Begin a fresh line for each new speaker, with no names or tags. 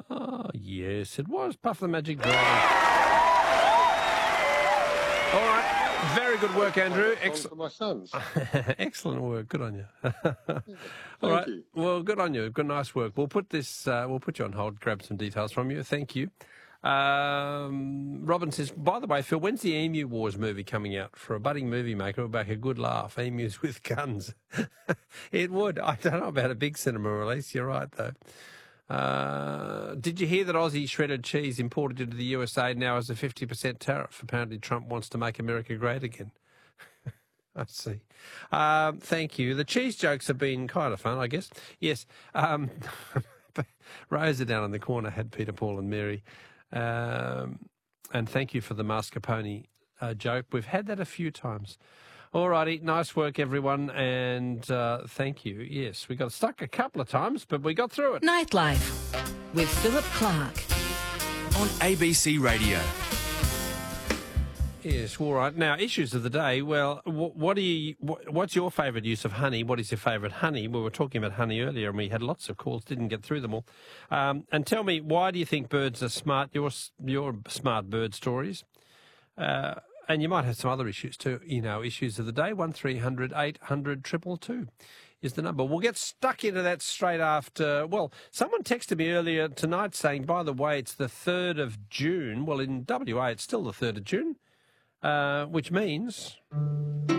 Oh, yes, it was Puff the Magic Dragon. All right, very good work, Andrew.
For my sons.
Excellent work. Good on you. All
Thank
right.
you.
Well, good on you. Good, nice work. We'll put this. We'll put you on hold. Grab some details from you. Thank you. Robin says, by the way, Phil, when's the Emu Wars movie coming out? For a budding movie maker, it would make a good laugh. Emus with guns. It would. I don't know about a big cinema release. You're right, though. Did you hear that Aussie shredded cheese imported into the USA now has a 50% tariff? Apparently Trump wants to make America great again. I see. Thank you. The cheese jokes have been kind of fun, I guess. Yes. Rosa down in the corner had Peter, Paul and Mary. And thank you for the mascarpone joke. We've had that a few times. All righty, nice work, everyone, and thank you. Yes, we got stuck a couple of times, but we got through it.
Nightlife with Philip Clark
on ABC Radio.
Yes, all right. Now, issues of the day. Well, what's your favourite use of honey? What is your favourite honey? We were talking about honey earlier, and we had lots of calls, didn't get through them all. And tell me, why do you think birds are smart? Your smart bird stories. And you might have some other issues too, issues of the day. 1300 800 222 is the number. We'll get stuck into that straight after. Well, someone texted me earlier tonight saying, by the way, it's the 3rd of June. Well, in WA, it's still the 3rd of June, which means...